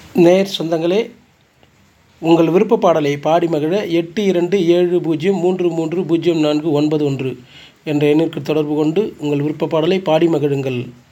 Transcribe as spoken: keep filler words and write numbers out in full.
நேயர் சொந்தங்களே, உங்கள் விருப்ப பாடலை பாடி மகிழ எட்டு இரண்டு ஏழு பூஜ்ஜியம் மூன்று மூன்று பூஜ்ஜியம் நான்கு ஒன்பது ஒன்று என்ற எண்ணிற்கு தொடர்பு கொண்டு உங்கள் விருப்ப பாடலை பாடி மகிழுங்கள்.